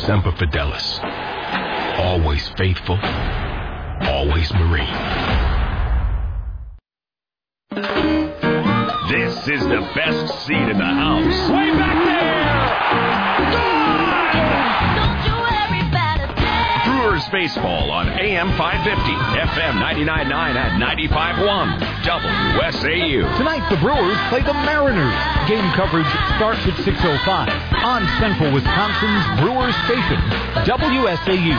Semper Fidelis. Always faithful, always Marine. This is the best seat in the house. Way back there! Brewers baseball on AM 550, FM 99.9 and 95.1, WSAU. Tonight, the Brewers play the Mariners. Game coverage starts at 6:05 on Central Wisconsin's Brewers Station, WSAU.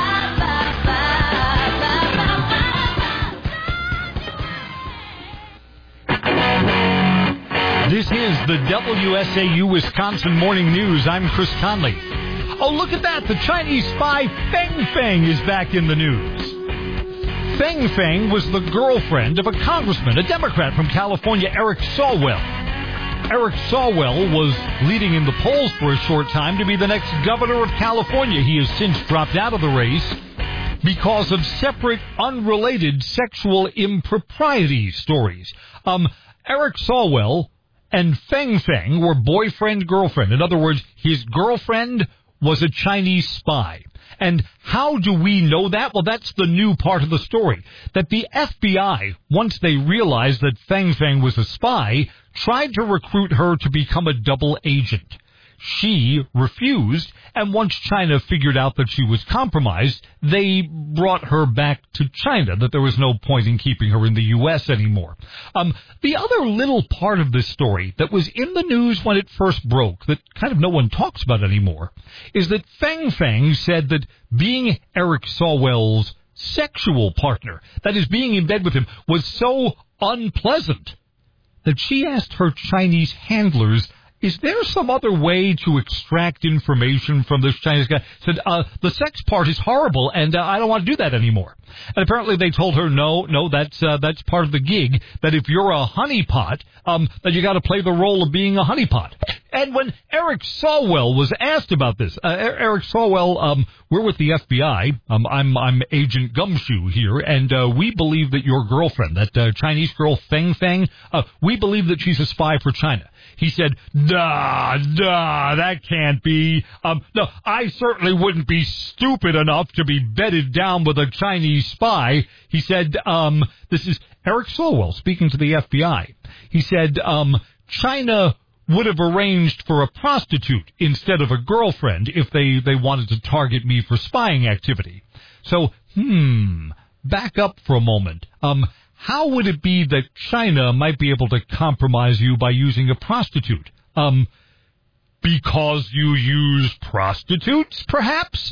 This is the WSAU Wisconsin Morning News. I'm Chris Conley. Oh, look at that. The Chinese spy Feng Feng is back in the news. Feng Feng was the girlfriend of a congressman, a Democrat from California, Eric Swalwell. Eric Swalwell was leading in the polls for a short time to be the next governor of California. He has since dropped out of the race because of separate, unrelated sexual impropriety stories. Eric Swalwell and Feng Feng were boyfriend-girlfriend. In other words, his girlfriend was a Chinese spy. And how do we know that? Well, that's the new part of the story. That the FBI, once they realized that Feng Feng was a spy, tried to recruit her to become a double agent. She refused, and once China figured out that she was compromised, they brought her back to China, that there was no point in keeping her in the U.S. anymore. The other little part of this story that was in the news when it first broke, that kind of no one talks about anymore, is that Feng Feng said that being Eric Swalwell's sexual partner, that is, being in bed with him, was so unpleasant that she asked her Chinese handlers, is there some other way to extract information from this Chinese guy? Said, the sex part is horrible, and I don't want to do that anymore. And apparently they told her, no, that's part of the gig, that if you're a honeypot, that you got to play the role of being a honeypot. And when Eric Swalwell was asked about this, Eric Swalwell, we're with the FBI. I'm Agent Gumshoe here, and we believe that your girlfriend, that Chinese girl Feng Feng, we believe that she's a spy for China. He said, that can't be. No, I certainly wouldn't be stupid enough to be bedded down with a Chinese spy. He said, this is Eric Swalwell speaking to the FBI. He said, China would have arranged for a prostitute instead of a girlfriend if they wanted to target me for spying activity. So, back up for a moment. How would it be that China might be able to compromise you by using a prostitute? Because you use prostitutes, perhaps?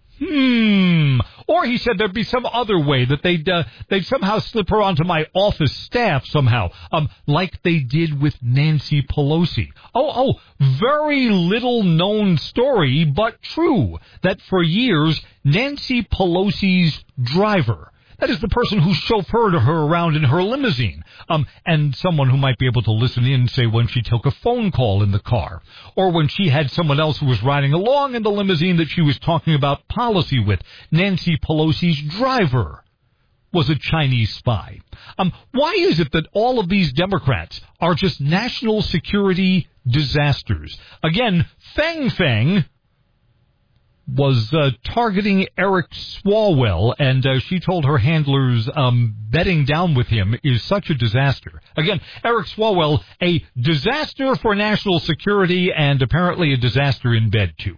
Or he said there'd be some other way that they'd somehow slip her onto my office staff somehow, like they did with Nancy Pelosi. Very little known story, but true, that for years Nancy Pelosi's driver, that is the person who chauffeured her around in her limousine, and someone who might be able to listen in, say, when she took a phone call in the car, or when she had someone else who was riding along in the limousine that she was talking about policy with. Nancy Pelosi's driver was a Chinese spy. Why is it that all of these Democrats are just national security disasters? Again, Feng Feng was targeting Eric Swalwell, and she told her handlers bedding down with him is such a disaster. Again, Eric Swalwell, a disaster for national security and apparently a disaster in bed, too.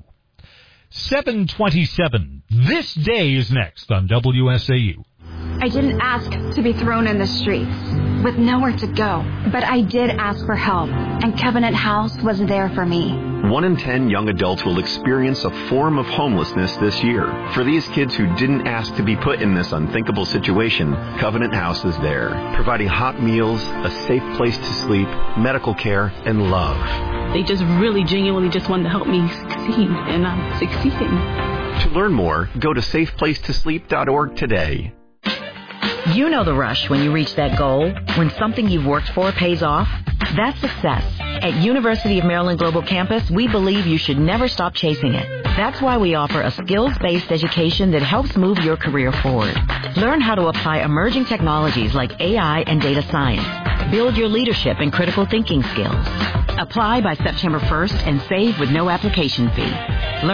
7:27. This day is next on WSAU. I didn't ask to be thrown in the streets with nowhere to go, but I did ask for help, and Covenant House was there for me. 1 in 10 young adults will experience a form of homelessness this year. For these kids who didn't ask to be put in this unthinkable situation, Covenant House is there, providing hot meals, a safe place to sleep, medical care, and love. They just really genuinely just wanted to help me succeed, and I'm succeeding. To learn more, go to safeplacetosleep.org today. You know the rush when you reach that goal, when something you've worked for pays off. That's success. At University of Maryland Global Campus, we believe you should never stop chasing it. That's why we offer a skills-based education that helps move your career forward. Learn how to apply emerging technologies like AI and data science. Build your leadership and critical thinking skills. Apply by September 1st and save with no application fee. Learn